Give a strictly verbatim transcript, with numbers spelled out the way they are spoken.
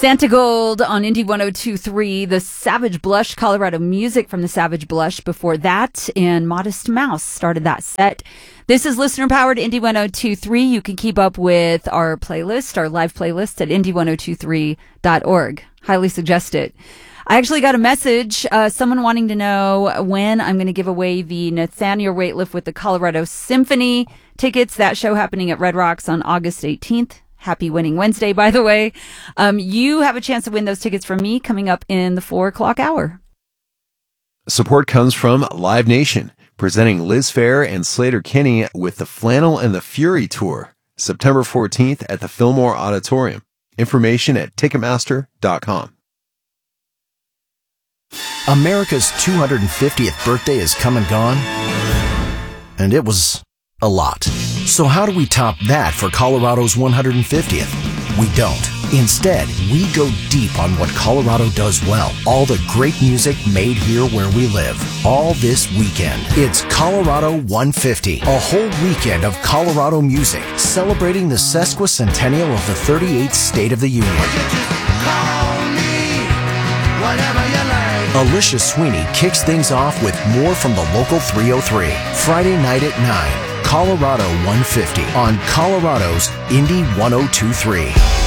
Santa Gold on Indy one oh two point three, the Savage Blush, Colorado music from the Savage Blush. Before that, and Modest Mouse started that set. This is listener-powered Indy one oh two point three. You can keep up with our playlist, our live playlist at indy ten twenty-three dot org. Highly suggest it. I actually got a message, uh, someone wanting to know when I'm going to give away the Nathaniel Rateliff with the Colorado Symphony tickets. That show happening at Red Rocks on August eighteenth. Happy Winning Wednesday, by the way. Um, you have a chance to win those tickets from me coming up in the four o'clock hour. Support comes from Live Nation, presenting Liz Phair and Slater Kinney with the Flannel and the Fury Tour, September fourteenth at the Fillmore Auditorium. Information at ticketmaster dot com. America's two hundred fiftieth birthday has come and gone, and it was a lot. So how do we top that for Colorado's one hundred fiftieth? We don't. Instead, we go deep on what Colorado does well. All the great music made here where we live. All this weekend. It's Colorado one fifty. A whole weekend of Colorado music celebrating the sesquicentennial of the thirty-eighth State of the Union. Alicia Sweeney kicks things off with more from the local three oh three. Friday night at nine. Colorado one fifty on Colorado's Indy one oh two point three.